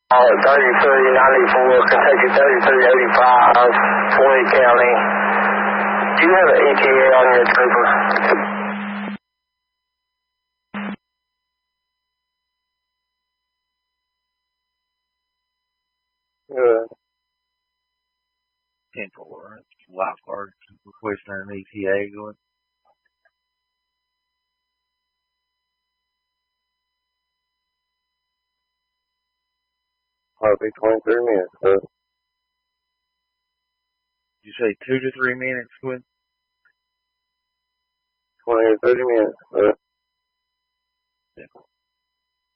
3394, Kentucky 3385, Floyd County. Do you have an ETA on your trooper? Good. 10-4, lifeguard requesting an ETA going. Probably 23 minutes, sir. Did you say 2 to 3 minutes, Quinn? 20 to 30 minutes, sir. Yeah.